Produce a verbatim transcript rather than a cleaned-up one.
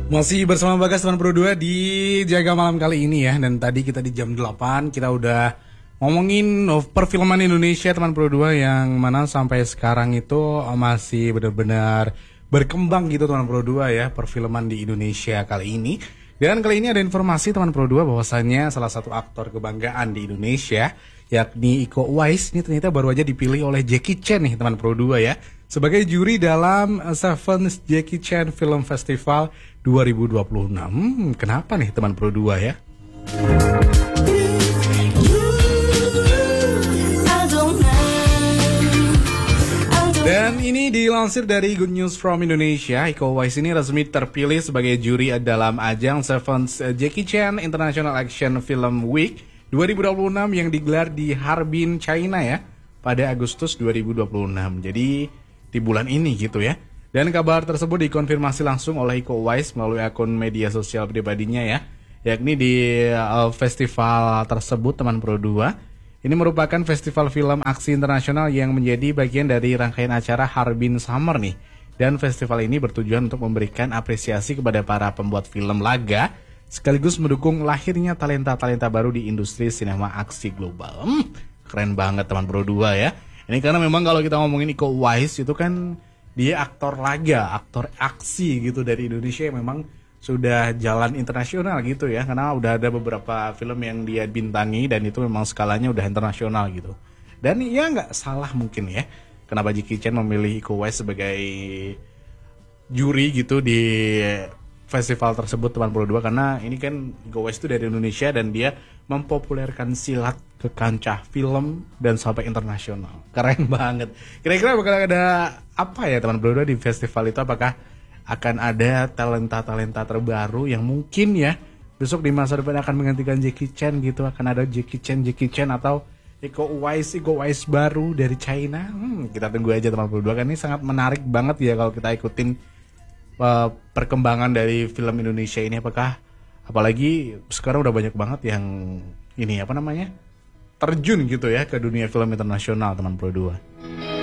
Masih bersama Bagas teman Pro dua di Jaga Malam kali ini ya. Dan tadi kita di jam delapan kita udah ngomongin perfilman Indonesia teman Pro dua yang mana sampai sekarang itu masih benar-benar berkembang gitu teman Pro dua ya, perfilman di Indonesia kali ini. Dan kali ini ada informasi teman Pro dua bahwasannya salah satu aktor kebanggaan di Indonesia yakni Iko Uwais ini ternyata baru aja dipilih oleh Jackie Chan nih teman Pro dua ya, sebagai juri dalam Seventh Jackie Chan Film Festival dua ribu dua puluh enam. Hmm, kenapa nih teman Pro dua ya? Dan ini dilansir dari Good News from Indonesia, Iko Uwais ini resmi terpilih sebagai juri dalam ajang Seventh Jackie Chan International Action Film Week dua ribu dua puluh enam yang digelar di Harbin, China ya, pada Agustus dua ribu dua puluh enam. Jadi di bulan ini gitu ya. Dan kabar tersebut dikonfirmasi langsung oleh Iko Uwais melalui akun media sosial pribadinya ya, yakni di uh, festival tersebut teman Pro dua. Ini merupakan festival film aksi internasional yang menjadi bagian dari rangkaian acara Harbin Summer nih. Dan festival ini bertujuan untuk memberikan apresiasi kepada para pembuat film laga, sekaligus mendukung lahirnya talenta-talenta baru di industri sinema aksi global. Hmm, keren banget teman Pro dua ya. Ini karena memang kalau kita ngomongin Iko Uwais itu kan dia aktor laga, aktor aksi gitu dari Indonesia yang memang sudah jalan internasional gitu ya. Karena udah ada beberapa film yang dia bintangi dan itu memang skalanya udah internasional gitu. Dan ya nggak salah mungkin ya, kenapa Jackie Chan memilih Iko Uwais sebagai juri gitu di festival tersebut teman Pro dua, karena ini kan Iko Uwais itu dari Indonesia dan dia mempopulerkan silat ke kancah film dan sampai internasional. Keren banget. Kira-kira bakal ada apa ya teman Pro dua di festival itu? Apakah akan ada talenta-talenta terbaru yang mungkin ya besok di masa depan akan menggantikan Jackie Chan gitu? Akan ada Jackie Chan, Jackie Chan atau Iko Uwais, Iko Uwais baru dari China? Hmm, kita tunggu aja teman Pro dua, kan ini sangat menarik banget ya kalau kita ikutin uh, perkembangan dari film Indonesia ini. Apakah apalagi sekarang udah banyak banget yang ini apa namanya terjun gitu ya ke dunia film internasional teman Pro dua.